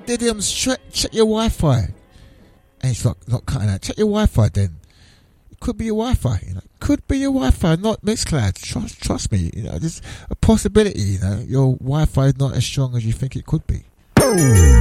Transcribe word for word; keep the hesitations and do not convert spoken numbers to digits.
Didiums, check, check your Wi-Fi. And it's not, not cutting out. Check your Wi-Fi then. It could be your Wi-Fi. You know, could be your Wi-Fi, not Mixcloud. Trust, trust me. You know, there's a possibility. You know, your Wi-Fi is not as strong as you think it could be.